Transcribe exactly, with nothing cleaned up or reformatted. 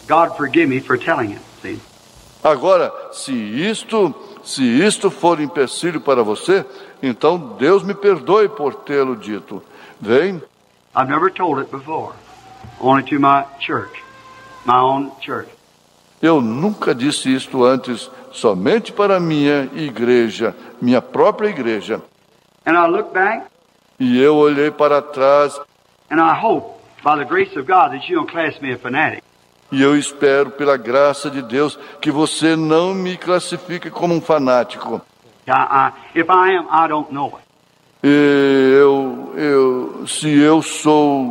God forgive me for telling it, see? Agora, se isto, se isto for empecilho para você, então Deus me perdoe por tê-lo dito. Vem? I've never told it before, only to my church, my own church. Eu nunca disse isto antes, somente para a minha igreja, minha própria igreja. And I look back, E eu olhei para trás, and I hope, by the grace of God, that you don't class me a fanatic. e eu espero, pela graça de Deus, que você não me classifique como um fanático. I, I, if I am, I don't know it. E eu, eu, se eu sou